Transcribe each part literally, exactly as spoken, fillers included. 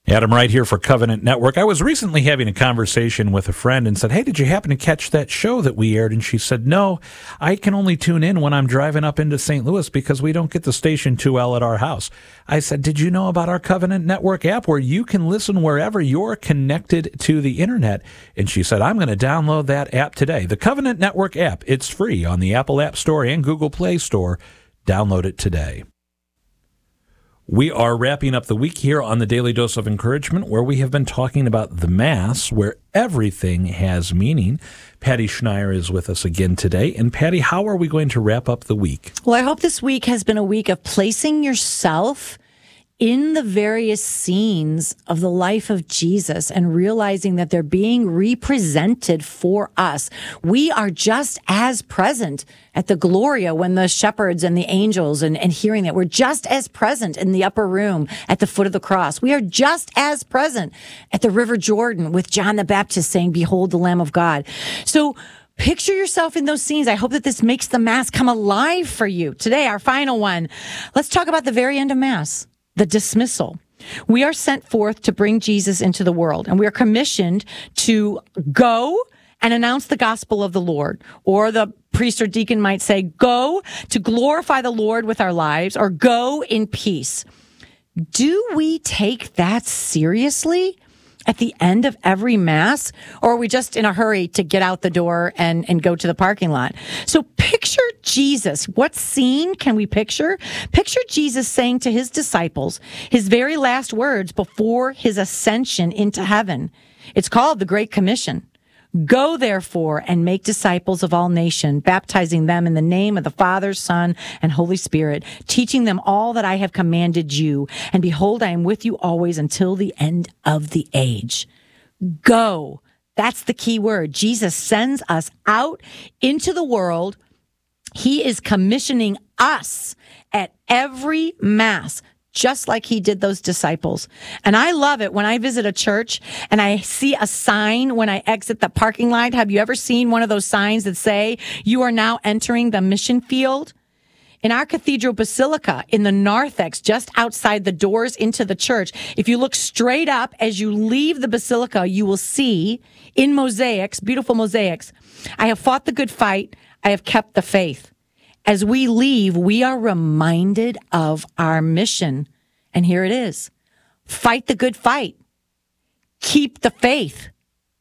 Adam Wright here for Covenant Network. I was recently having a conversation with a friend and said, hey, did you happen to catch that show that we aired? And she said, no, I can only tune in when I'm driving up into Saint Louis because we don't get the station too well at our house. I said, did you know about our Covenant Network app where you can listen wherever you're connected to the internet? And she said, I'm going to download that app today. The Covenant Network app, it's free on the Apple App Store and Google Play Store. Download it today. We are wrapping up the week here on the Daily Dose of Encouragement, where we have been talking about the Mass, where everything has meaning. Patty Schneier is with us again today. And Patty, how are we going to wrap up the week? Well, I hope this week has been a week of placing yourself in the various scenes of the life of Jesus and realizing that they're being represented for us. We are just as present at the Gloria when the shepherds and the angels and, and hearing that. We're just as present in the upper room at the foot of the cross. We are just as present at the River Jordan with John the Baptist saying, behold the Lamb of God. So picture yourself in those scenes. I hope that this makes the Mass come alive for you. Today, our final one. Let's talk about the very end of Mass. The dismissal. We are sent forth to bring Jesus into the world, and we are commissioned to go and announce the gospel of the Lord. Or the priest or deacon might say, go to glorify the Lord with our lives, or go in peace. Do we take that seriously at the end of every Mass, or are we just in a hurry to get out the door and, and go to the parking lot? So picture Jesus. What scene can we picture? Picture Jesus saying to his disciples his very last words before his ascension into heaven. It's called the Great Commission. Go, therefore, and make disciples of all nations, baptizing them in the name of the Father, Son, and Holy Spirit, teaching them all that I have commanded you. And behold, I am with you always until the end of the age. Go. That's the key word. Jesus sends us out into the world. He is commissioning us at every Mass, just like he did those disciples. And I love it when I visit a church and I see a sign when I exit the parking lot. Have you ever seen one of those signs that say, you are now entering the mission field? In our cathedral basilica in the narthex, just outside the doors into the church, if you look straight up as you leave the basilica, you will see in mosaics, beautiful mosaics, I have fought the good fight, I have kept the faith. As we leave, we are reminded of our mission. And here it is. Fight the good fight. Keep the faith.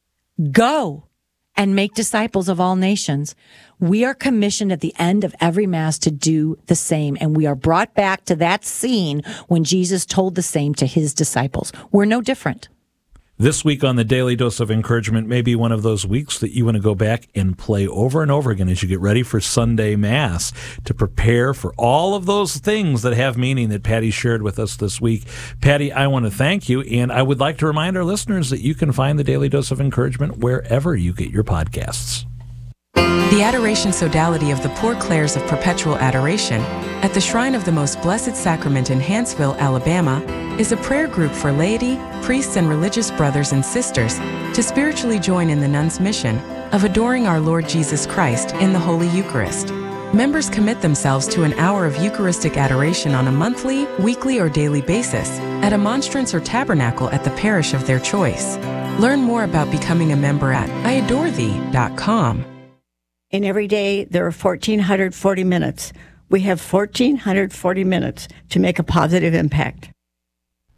Go and make disciples of all nations. We are commissioned at the end of every Mass to do the same. And we are brought back to that scene when Jesus told the same to his disciples. We're no different. This week on the Daily Dose of Encouragement may be one of those weeks that you want to go back and play over and over again as you get ready for Sunday Mass to prepare for all of those things that have meaning that Patty shared with us this week. Patty, I want to thank you, and I would like to remind our listeners that you can find the Daily Dose of Encouragement wherever you get your podcasts. The Adoration Sodality of the Poor Clares of Perpetual Adoration at the Shrine of the Most Blessed Sacrament in Hanceville, Alabama, is a prayer group for laity, priests, and religious brothers and sisters to spiritually join in the nuns' mission of adoring our Lord Jesus Christ in the Holy Eucharist. Members commit themselves to an hour of Eucharistic adoration on a monthly, weekly, or daily basis at a monstrance or tabernacle at the parish of their choice. Learn more about becoming a member at I adore thee dot com. And every day there are one thousand four hundred forty minutes. We have one thousand four hundred forty minutes to make a positive impact.